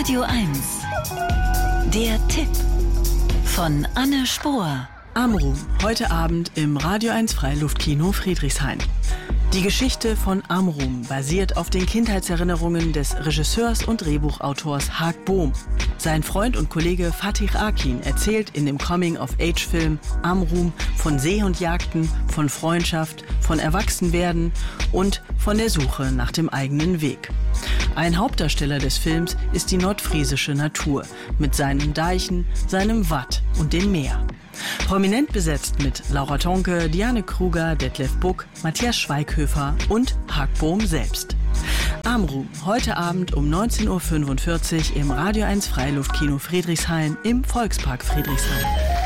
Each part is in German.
Radio 1. Der Tipp von Anne Spohr. Amrum, heute Abend im Radio 1 Freiluftkino Friedrichshain. Die Geschichte von Amrum basiert auf den Kindheitserinnerungen des Regisseurs und Drehbuchautors Haak Bohm. Sein Freund und Kollege Fatih Akin erzählt in dem Coming-of-Age-Film Amrum von Seehundjagden, von Freundschaft, von Erwachsenwerden und von der Suche nach dem eigenen Weg. Ein Hauptdarsteller des Films ist die nordfriesische Natur mit seinen Deichen, seinem Watt und dem Meer. Prominent besetzt mit Laura Tonke, Diane Kruger, Detlef Buck, Matthias Schweighöfer und Haak Bohm selbst. Amrum, heute Abend um 19.45 Uhr im Radio 1 Freiluftkino Friedrichshain im Volkspark Friedrichshain.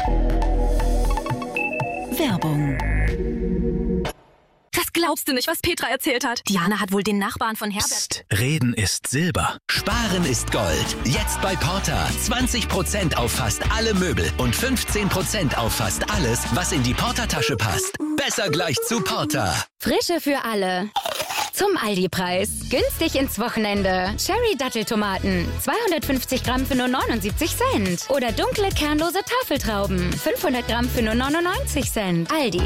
Werbung. Das glaubst du nicht, was Petra erzählt hat. Diana hat wohl den Nachbarn von Herbert... Psst, Reden ist Silber. Sparen ist Gold. Jetzt bei Porta. 20% auf fast alle Möbel und 15% auf fast alles, was in die Porta-Tasche passt. Besser gleich zu Porta. Frische für alle. Zum Aldi-Preis. Günstig ins Wochenende. Cherry-Datteltomaten. 250 Gramm für nur 79 Cent. Oder dunkle, kernlose Tafeltrauben. 500 Gramm für nur 99 Cent. Aldi.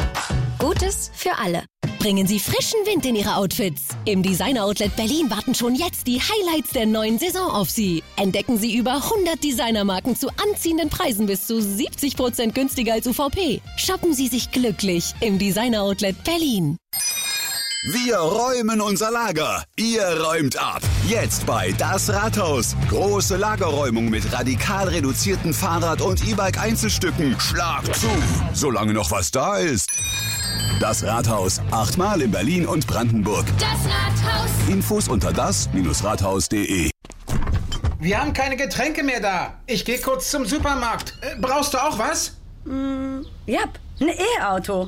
Gutes für alle. Bringen Sie frischen Wind in Ihre Outfits. Im Designer-Outlet Berlin warten schon jetzt die Highlights der neuen Saison auf Sie. Entdecken Sie über 100 Designermarken zu anziehenden Preisen bis zu 70% günstiger als UVP. Shoppen Sie sich glücklich im Designer-Outlet Berlin. Wir räumen unser Lager. Ihr räumt ab. Jetzt bei Das Rathaus. Große Lagerräumung mit radikal reduzierten Fahrrad- und E-Bike-Einzelstücken. Schlag zu, solange noch was da ist. Das Rathaus. 8-mal in Berlin und Brandenburg. Das Rathaus. Infos unter das-rathaus.de. Wir haben keine Getränke mehr da. Ich gehe kurz zum Supermarkt. Brauchst du auch was? Ja, ein E-Auto.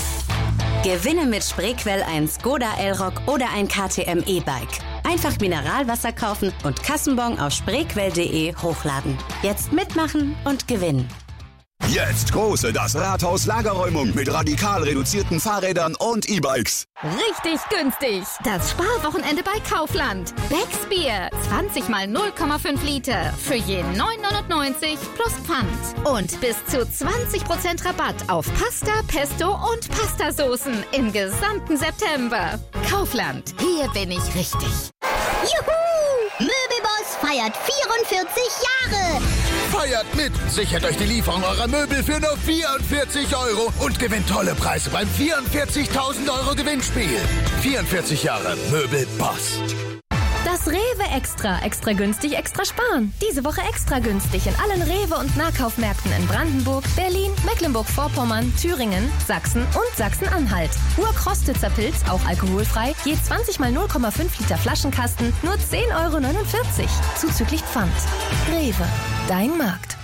Gewinne mit Spreequell ein Skoda Elroq oder ein KTM E-Bike. Einfach Mineralwasser kaufen und Kassenbon auf spreequell.de hochladen. Jetzt mitmachen und gewinnen. Jetzt große Das Rathaus Lagerräumung mit radikal reduzierten Fahrrädern und E-Bikes. Richtig günstig. Das Sparwochenende bei Kaufland. Becks Bier. 20 mal 0,5 Liter. Für je 9,99 plus Pfand. Und bis zu 20% Rabatt auf Pasta, Pesto und Pastasoßen im gesamten September. Kaufland. Hier bin ich richtig. Juhu! Möbelboss feiert 44 Jahre. Feiert mit! Sichert euch die Lieferung eurer Möbel für nur 44 € und gewinnt tolle Preise beim 44.000 € Gewinnspiel. 44 Jahre Möbelboss. Das Rewe Extra. Extra günstig, extra sparen. Diese Woche extra günstig in allen Rewe- und Nahkaufmärkten in Brandenburg, Berlin, Mecklenburg-Vorpommern, Thüringen, Sachsen und Sachsen-Anhalt. Urkrostitzer Pilz, auch alkoholfrei, je 20 mal 0,5 Liter Flaschenkasten, nur 10,49 € zuzüglich Pfand. Rewe, dein Markt.